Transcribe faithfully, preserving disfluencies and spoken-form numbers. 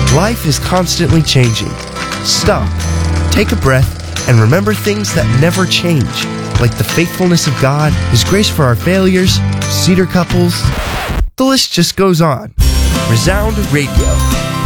Life is constantly changing. Stop, take a breath, and remember things that never change, like the faithfulness of God, His grace for our failures, Cedar couples. The list just goes on. Resound Radio.